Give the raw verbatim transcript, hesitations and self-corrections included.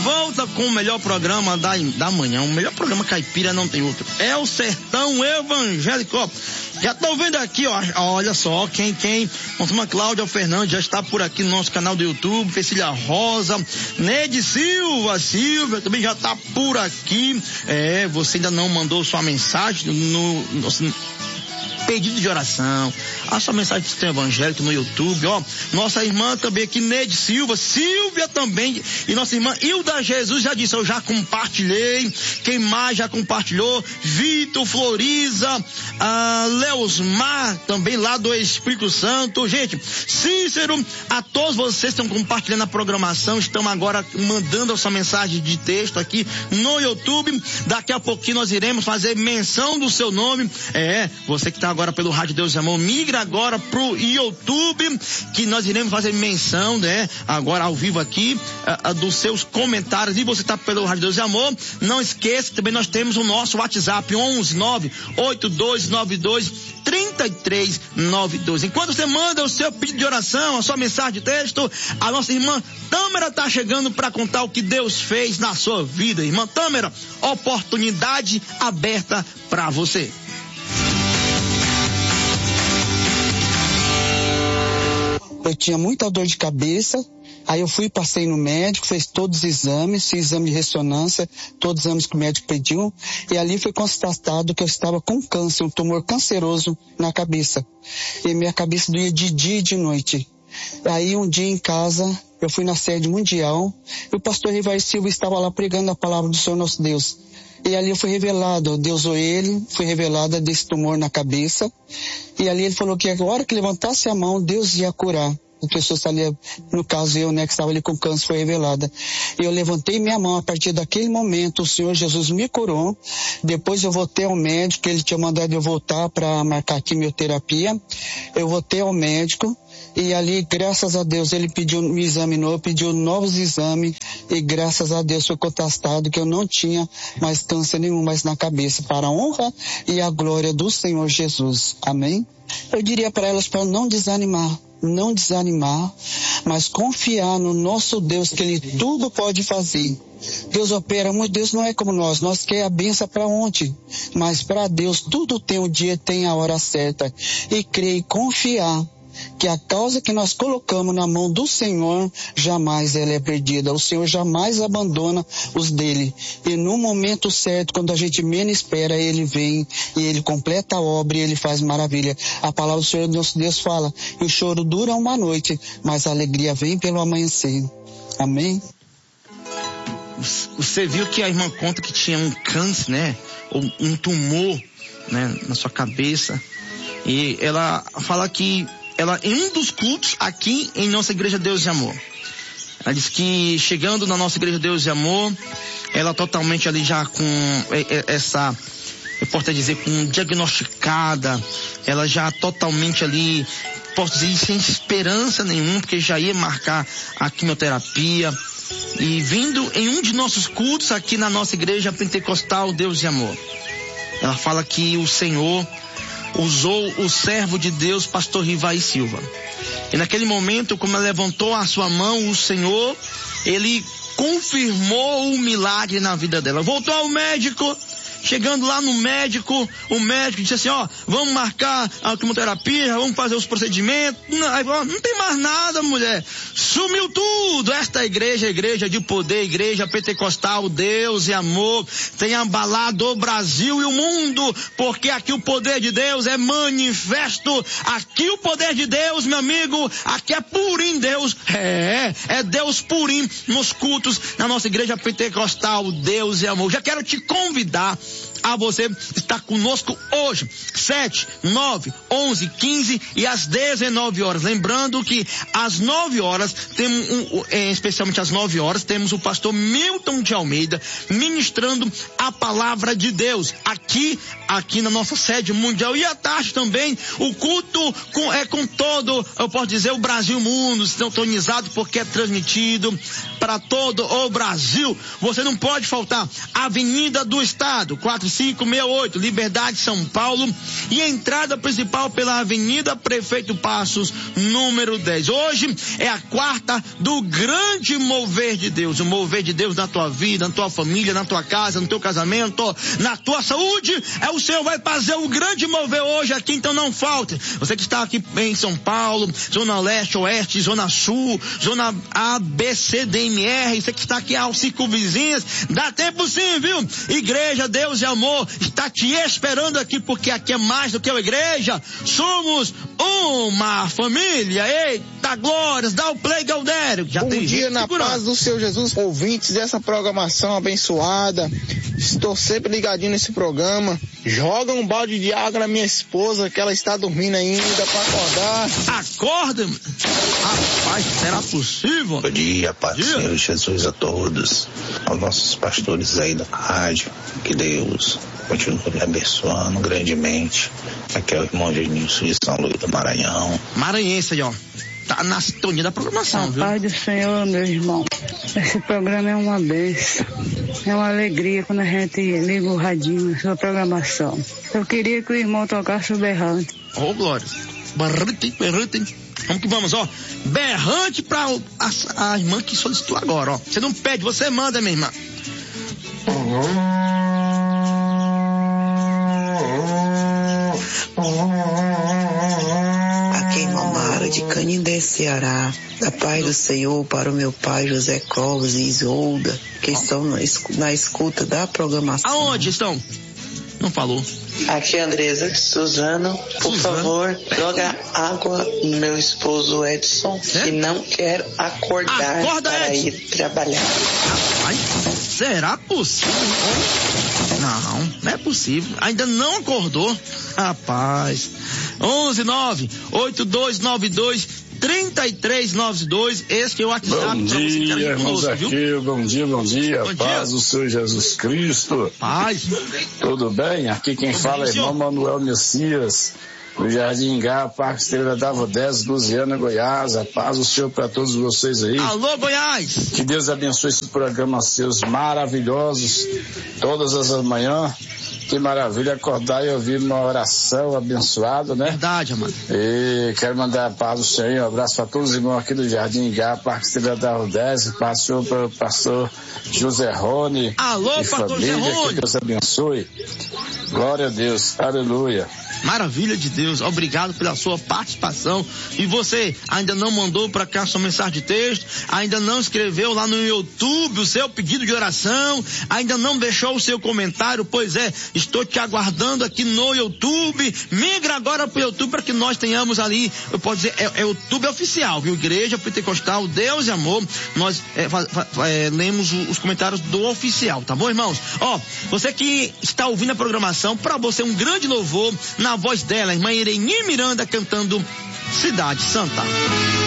volta com o melhor programa da, da manhã. O melhor programa caipira não tem outro. É o Sertão Evangélico. Já tô vendo aqui, ó, olha só, quem, quem, a Cláudia Fernandes já está por aqui no nosso canal do YouTube, Cecília Rosa, Neide Silva, Silvia também já está por aqui. É, você ainda não mandou sua mensagem no, no pedido de oração, a sua mensagem do Sistema Evangélico no YouTube, ó, nossa irmã também aqui, Neide Silva, Silvia também, e nossa irmã Hilda Jesus já disse, eu já compartilhei, quem mais já compartilhou, Vitor, Floriza, a Leosmar, também lá do Espírito Santo, gente, Cícero, a todos vocês que estão compartilhando a programação, estão agora mandando a sua mensagem de texto aqui no YouTube, daqui a pouquinho nós iremos fazer menção do seu nome, é, você que está agora pelo Rádio Deus e Amor, migra agora pro YouTube, que nós iremos fazer menção, né, agora ao vivo aqui, uh, uh, dos seus comentários, e você tá pelo Rádio Deus e Amor, não esqueça que também nós temos o nosso WhatsApp, onze nove oito dois nove dois trinta e três noventa e dois. Enquanto você manda o seu pedido de oração, a sua mensagem de texto, a nossa irmã Tâmara tá chegando para contar o que Deus fez na sua vida. Irmã Tâmara, oportunidade aberta para você. Eu tinha muita dor de cabeça, aí eu fui, passei no médico, fez todos os exames, fiz exame de ressonância, todos os exames que o médico pediu, e ali foi constatado que eu estava com câncer, um tumor canceroso na cabeça. E minha cabeça doía de dia e de noite. Aí um dia em casa, eu fui na sede mundial, e o pastor Rivair Silva estava lá pregando a palavra do Senhor nosso Deus. E ali foi revelado, Deus ou ele, foi revelada desse tumor na cabeça. E ali ele falou que a hora que levantasse a mão, Deus ia curar. A pessoa ali, no caso eu, né, que estava ali com câncer, foi revelada. E eu levantei minha mão, a partir daquele momento, o Senhor Jesus me curou. Depois eu voltei ao médico, ele tinha mandado eu voltar para marcar quimioterapia. Eu voltei ao médico. E ali, graças a Deus, ele pediu, me examinou, pediu novos exames, e graças a Deus foi constatado que eu não tinha mais câncer nenhum mais na cabeça, para a honra e a glória do Senhor Jesus. Amém? Eu diria para elas para não desanimar, não desanimar, mas confiar no nosso Deus, que Ele tudo pode fazer. Deus opera muito, Deus não é como nós, nós quer a bênção para ontem, mas para Deus tudo tem o dia, tem a hora certa, e crer e confiar que a causa que nós colocamos na mão do Senhor, jamais ela é perdida. O Senhor jamais abandona os dele. E no momento certo, quando a gente menos espera, ele vem e ele completa a obra e ele faz maravilha. A palavra do Senhor, nosso Deus, fala que o choro dura uma noite, mas a alegria vem pelo amanhecer. Amém? Você viu que a irmã conta que tinha um câncer, né? Ou um tumor, né? Na sua cabeça. E ela fala que ela, em um dos cultos aqui em nossa Igreja Deus e Amor, ela disse que chegando na nossa Igreja Deus e Amor, ela totalmente ali já com essa, eu posso dizer, com diagnosticada, ela já totalmente ali, posso dizer, sem esperança nenhuma, porque já ia marcar a quimioterapia. E vindo em um de nossos cultos aqui na nossa Igreja Pentecostal Deus e Amor, ela fala que o Senhor usou o servo de Deus, pastor Rivair Silva. E naquele momento, como ela levantou a sua mão, o Senhor, ele confirmou o milagre na vida dela. Voltou ao médico, chegando lá no médico, o médico disse assim, ó, vamos marcar a quimioterapia, vamos fazer os procedimentos. Não, aí, ó, não tem mais nada, mulher. Sumiu tudo. Esta igreja, igreja de poder, igreja pentecostal, Deus e Amor, tem abalado o Brasil e o mundo, porque aqui o poder de Deus é manifesto. Aqui o poder de Deus, meu amigo, aqui é purinho Deus. É, é Deus purinho nos cultos na nossa igreja pentecostal, Deus e Amor. Já quero te convidar a você estar conosco hoje, sete, nove, onze, quinze e às dezenove horas. Lembrando que às nove horas, temos um, especialmente às nove horas, temos o pastor Milton de Almeida ministrando a palavra de Deus aqui, aqui na nossa sede mundial. E à tarde também, o culto com, é com todo, eu posso dizer, o Brasil e o mundo sintonizado, porque é transmitido para todo o Brasil. Você não pode faltar. Avenida do Estado, quatrocentos cinco seis oito, Liberdade, São Paulo, e a entrada principal pela Avenida Prefeito Passos, número dez. Hoje é a quarta do grande mover de Deus, o mover de Deus na tua vida, na tua família, na tua casa, no teu casamento, na tua saúde. É o Senhor vai fazer o grande mover hoje aqui, então não falte. Você que está aqui em São Paulo, Zona Leste, Oeste, Zona Sul, Zona A, B, C, D, M, R, você que está aqui aos circunvizinhos, dá tempo sim, viu? Igreja Deus e Amor está te esperando aqui, porque aqui é mais do que uma igreja, somos uma família. Eita glórias, dá o play, Galdério. Já Bom tem dia na segurando. paz do Senhor Jesus, ouvintes dessa programação abençoada. Estou sempre ligadinho nesse programa. Joga um balde de água na minha esposa, que ela está dormindo ainda, para acordar. Acorda, rapaz, será possível? Bom dia, paz do Senhor Jesus a todos, aos nossos pastores aí da rádio, que Deus continue me abençoando grandemente. Aqui é o irmão Genilson de São Luís do Maranhão. Maranhense aí, ó, tá na sintonia da programação, a viu? Paz do Senhor, meu irmão. Esse programa é uma bênção, é uma alegria quando a gente liga o radinho, sua programação. Eu queria que o irmão tocasse o berrante. Ô, oh, glória, berrante, berrante. Vamos que vamos, ó, berrante pra a, a irmã que solicitou agora, ó. Você não pede, você manda, minha irmã. Aqui em Mamara, de Canindé, Ceará, da paz do Senhor para o meu pai José Clóvis e Isolda, que estão na, na escuta da programação. Aonde estão? Não falou. Aqui é Andresa de Suzano. Por Suzano. favor, joga água no meu esposo Edson, é? que não quer acordar Acorda, para Edson. ir trabalhar. Ai, será possível? Não, não é possível. Ainda não acordou? Rapaz. onze nove oito dois nove dois três três nove dois. Esse que é o WhatsApp. Bom dia, irmãos aqui. Bom dia, bom dia. Bom Paz dia. do Senhor Jesus Cristo. Paz. Tudo bem? Aqui quem Tudo fala bem, é irmão senhor? Manuel Messias, do Jardim Gá, Parque Estrela d'Água dez, Luziana, Goiás. A paz do Senhor para todos vocês aí. Alô, Goiás. Que Deus abençoe esses programas seus maravilhosos, todas as manhãs. Que maravilha acordar e ouvir uma oração abençoada, né? Verdade, amado. E quero mandar a paz do Senhor, um abraço para todos os irmãos aqui do Jardim Gá, Parque Estrela d'Água dez, pastor para o pastor José Rony. Alô, e pastor família, José Rony. que Deus abençoe. Glória a Deus, aleluia. Maravilha de Deus, obrigado pela sua participação. E você ainda não mandou para cá sua mensagem de texto, ainda não escreveu lá no YouTube o seu pedido de oração, ainda não deixou o seu comentário? Pois é, estou te aguardando aqui no YouTube. Migra agora para o YouTube para que nós tenhamos ali, eu posso dizer, é, é o YouTube oficial, viu? Igreja Pentecostal Deus e Amor. Nós é, fa, fa, é, lemos os comentários do oficial, tá bom, irmãos? Ó, você que está ouvindo a programação, para você um grande louvor na voz dela, a irmã Irene Miranda, cantando Cidade Santa.